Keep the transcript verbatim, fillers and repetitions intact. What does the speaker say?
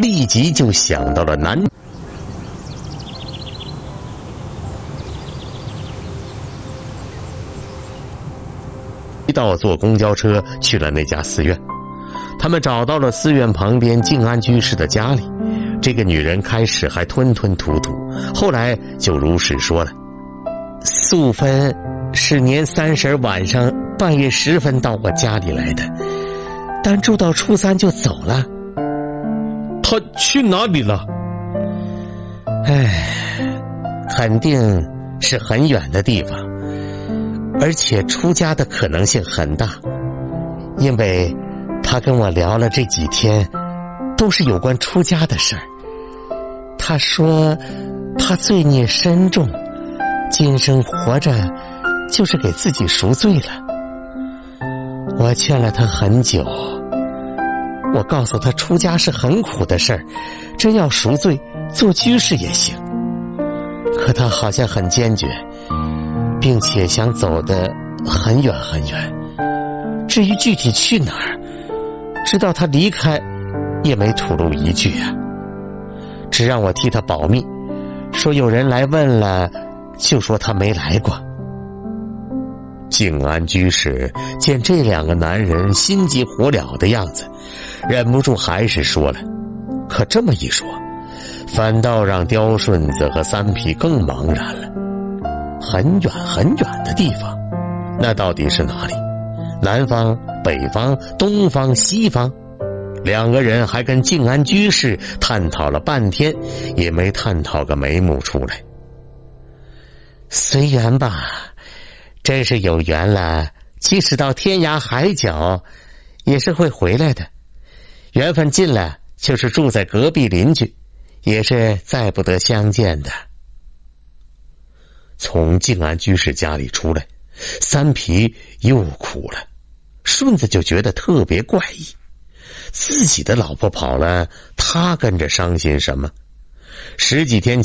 立即就想到了南。一道坐公交车去了那家寺院，他们找到了寺院旁边静安居士的家里。这个女人开始还吞吞吐吐，后来就如实说了：素芬是年三十晚上半夜时分到我家里来的，但住到初三就走了。 他去哪里了？ 唉，肯定是很远的地方，而且出家的可能性很大，因为他跟我聊了这几天都是有关出家的事儿。他说他罪孽深重，今生活着就是给自己赎罪了。我劝了他很久，我告诉他出家是很苦的事儿，真要赎罪做居士也行，可他好像很坚决，并且想走得很远很远。至于具体去哪儿，直到他离开也没吐露一句啊，只让我替他保密，说有人来问了就说他没来过。静安居士见这两个男人心急火燎的样子，忍不住还是说了，可这么一说，反倒让刁顺子和三皮更茫然了。很远很远的地方，那到底是哪里？南方、北方、东方、西方？两个人还跟静安居士探讨了半天，也没探讨个眉目出来。随缘吧，真是有缘了，即使到天涯海角也是会回来的。缘分尽了，就是住在隔壁邻居，也是再不得相见的。从静安居士家里出来，三皮又哭了，顺子就觉得特别怪异，自己的老婆跑了，他跟着伤心什么？十几天前